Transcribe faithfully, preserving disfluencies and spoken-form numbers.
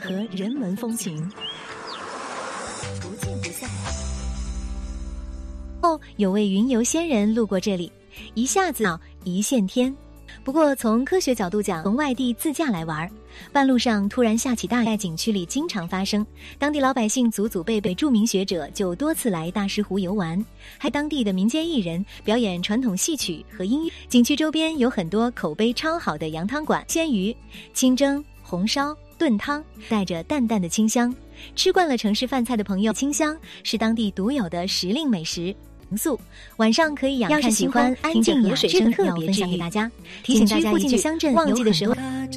和人文风情，不见不散。后有位云游仙人路过这里，一下子一线天。不过从科学角度讲，从外地自驾来玩，半路上突然下起大雨，在景区里经常发生。当地老百姓祖祖辈辈，著名学者就多次来大石湖游玩，还当地的民间艺人表演传统戏曲和音乐。景区周边有很多口碑超好的羊汤馆，鲜鱼、清蒸、红烧、炖汤，带着淡淡的清香。吃惯了城市饭菜的朋友，清香是当地独有的时令美食。民宿晚上可以仰看星空，安静雅致的特别分享给大家。提醒大家一句，旺季的时候